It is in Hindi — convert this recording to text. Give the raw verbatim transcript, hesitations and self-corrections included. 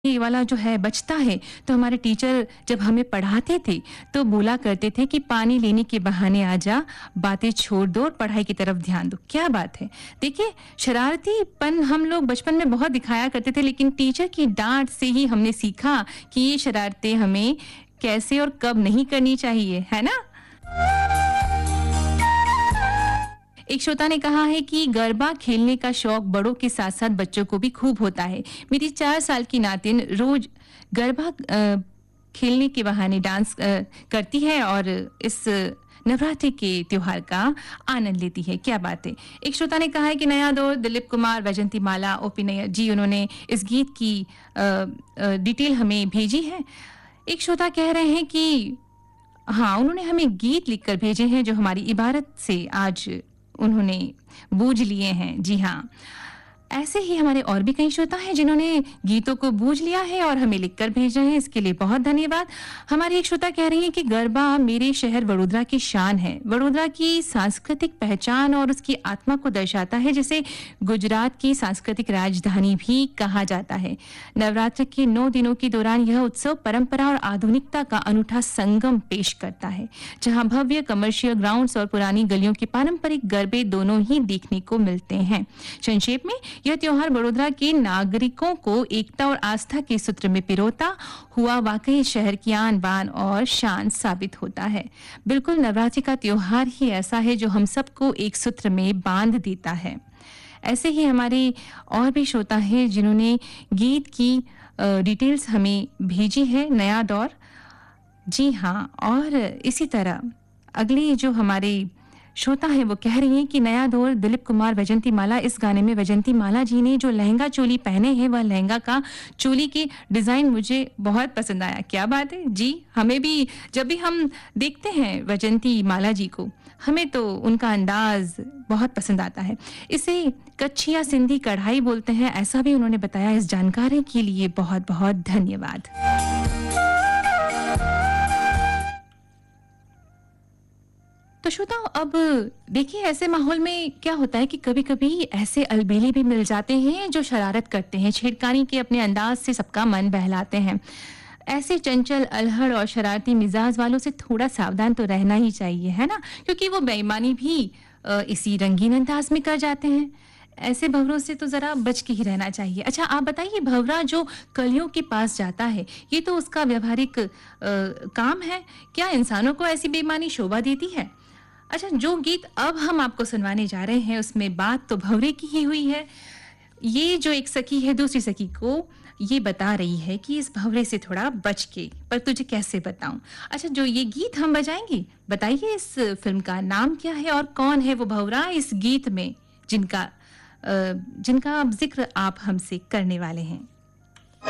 ये वाला जो है बचता है, तो हमारे टीचर जब हमें पढ़ाते थे तो बोला करते थे कि पानी लेने के बहाने आ जा, बातें छोड़ दो और पढ़ाई की तरफ ध्यान दो। क्या बात है। देखिए, शरारतीपन हम लोग बचपन में बहुत दिखाया करते थे, लेकिन टीचर की डांट से ही हमने सीखा कि ये शरारतें हमें कैसे और कब नहीं करनी चाहिए, है ना? एक श्रोता ने कहा है कि गरबा खेलने का शौक बड़ों के साथ साथ बच्चों को भी खूब होता है। मेरी चार साल की नातिन रोज गरबा अ, खेलने के बहाने डांस अ, करती है और इस नवरात्रि के त्योहार का आनंद लेती है। क्या बात है। एक श्रोता ने कहा है कि नया दौर दिलीप कुमार, वैजंती माला, ओपी नैयर जी, उन्होंने इस गीत की अ, अ, डिटेल हमें भेजी है। एक श्रोता कह रहे हैं कि हाँ, उन्होंने हमें गीत लिखकर भेजे हैं जो हमारी इबारत से आज उन्होंने बूझ लिए हैं। जी हाँ, ऐसे ही हमारे और भी कई श्रोता हैं जिन्होंने गीतों को बूझ लिया है और हमें लिखकर भेज रहे हैं। इसके लिए बहुत धन्यवाद। हमारी एक श्रोता कह रही है कि गरबा मेरे शहर वडोदरा की शान है, वडोदरा की सांस्कृतिक पहचान और उसकी आत्मा को दर्शाता है, जिसे गुजरात की सांस्कृतिक राजधानी भी कहा जाता है। नवरात्र के नौ दिनों के दौरान यह उत्सव परंपरा और आधुनिकता का अनूठा संगम पेश करता है, जहां भव्य कमर्शियल ग्राउंड्स और पुरानी गलियों के पारंपरिक गरबे दोनों ही देखने को मिलते हैं। संक्षेप में, यह त्योहार वडोदरा के नागरिकों को एकता और आस्था के सूत्र में पिरोता हुआ वाकई शहर की आन बान और शान साबित होता है। बिल्कुल, नवरात्रि का त्योहार ही ऐसा है जो हम सबको एक सूत्र में बांध देता है। ऐसे ही हमारे और भी श्रोता हैं जिन्होंने गीत की डिटेल्स हमें भेजी है। नया दौर, जी हाँ, और इसी तरह अगले जो हमारे श्रोता है वो कह रही हैं कि नया दौर दिलीप कुमार, वैजंती माला, इस गाने में वैजंती माला जी ने जो लहंगा चोली पहने हैं, वह लहंगा का चोली की डिजाइन मुझे बहुत पसंद आया। क्या बात है जी, हमें भी जब भी हम देखते हैं वैजंती माला जी को, हमें तो उनका अंदाज बहुत पसंद आता है। इसे कच्ची या सिंधी कढ़ाई बोलते हैं, ऐसा भी उन्होंने बताया। इस जानकारी के लिए बहुत बहुत धन्यवाद। तो श्रोताओं, अब देखिए, ऐसे माहौल में क्या होता है कि कभी-कभी ऐसे अलबेली भी मिल जाते हैं जो शरारत करते हैं, छेड़खानी के अपने अंदाज से सबका मन बहलाते हैं। ऐसे चंचल, अलहड़ और शरारती मिजाज वालों से थोड़ा सावधान तो रहना ही चाहिए, है ना? क्योंकि वो बेईमानी भी अ, इसी रंगीन अंदाज में कर जाते हैं। ऐसे भंवरों से तो जरा बच के ही रहना चाहिए। अच्छा, आप बताइए, भंवरा जो कलियों के पास जाता है, ये तो उसका व्यवहारिक अ, काम है। क्या इंसानों को ऐसी बेईमानी शोभा देती है? अच्छा, जो गीत अब हम आपको सुनवाने जा रहे हैं उसमें बात तो भंवरे की ही हुई है। ये जो एक सखी है दूसरी सखी को ये बता रही है कि इस भंवरे से थोड़ा बच के, पर तुझे कैसे बताऊं। अच्छा, जो ये गीत हम बजाएंगे, बताइए इस फिल्म का नाम क्या है और कौन है वो भंवरा इस गीत में जिनका अ, जिनका जिक्र आप हमसे करने वाले हैं।